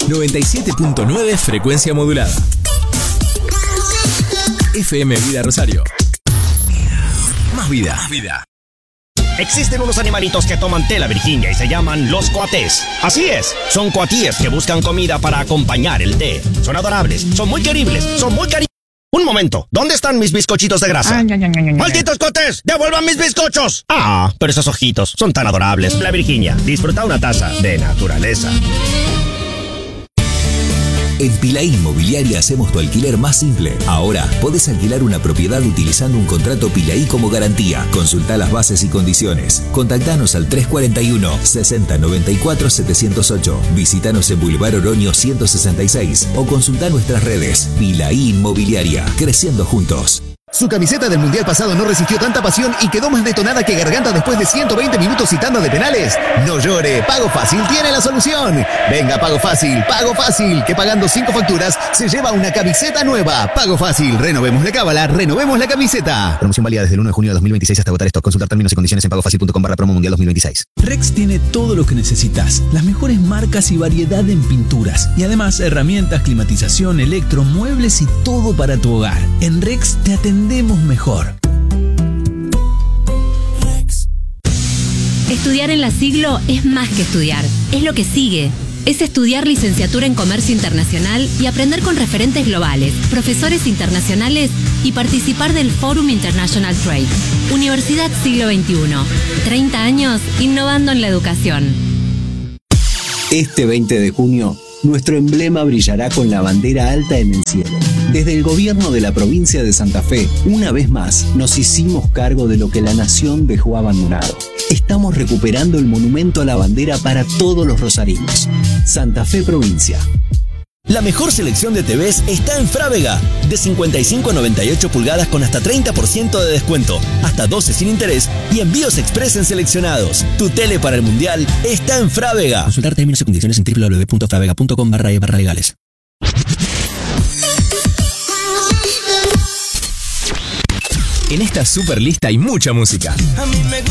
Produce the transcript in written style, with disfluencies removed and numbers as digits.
97.9 frecuencia modulada. FM Vida Rosario. Más vida. Más vida. Existen unos animalitos que toman tela virginia y se llaman los coatés. Así es, son coatíes que buscan comida para acompañar el té. Son adorables, son muy queribles, son muy cariñosos. Un momento, ¿dónde están mis bizcochitos de grasa? ¡Malditos coatés! ¡Devuelvan mis bizcochos! Ah, pero esos ojitos son tan adorables. La Virginia, disfruta una taza de naturaleza. En Pilaí Inmobiliaria hacemos tu alquiler más simple. Ahora podés alquilar una propiedad utilizando un contrato Pilaí como garantía. Consultá las bases y condiciones. Contactanos al 341 60 94 708. Visítanos en Boulevard Oroño 166 o consultá nuestras redes. Pilaí Inmobiliaria, creciendo juntos. Su camiseta del Mundial pasado no resistió tanta pasión y quedó más detonada que Garganta después de 120 minutos y tanda de penales. No llore, Pago Fácil tiene la solución. Venga, Pago Fácil, que pagando 5 facturas se lleva una camiseta nueva. Pago Fácil, renovemos la cábala, renovemos la camiseta. Promoción válida desde el 1 de junio de 2026 hasta agotar stock. Consultar términos y condiciones en pagofacil.com/promo mundial 2026. Rex tiene todo lo que necesitas, las mejores marcas y variedad en pinturas. Y además herramientas, climatización, electro, muebles y todo para tu hogar. En Rex te atendemos mejor. Estudiar en la Siglo es más que estudiar, es lo que sigue. Es estudiar licenciatura en Comercio Internacional y aprender con referentes globales, profesores internacionales y participar del Forum International Trade. Universidad Siglo XXI. 30 años innovando en la educación. Este 20 de junio, nuestro emblema brillará con la bandera alta en el cielo. Desde el gobierno de la provincia de Santa Fe, una vez más, nos hicimos cargo de lo que la nación dejó abandonado. Estamos recuperando el monumento a la bandera para todos los rosarinos. Santa Fe Provincia. La mejor selección de TVs está en Frávega. De 55 a 98 pulgadas con hasta 30% de descuento, hasta 12 sin interés y envíos express en seleccionados. Tu tele para el Mundial está en Frávega. Consultar términos y condiciones en www.fravega.com/legales. En esta super lista hay mucha música. A mí me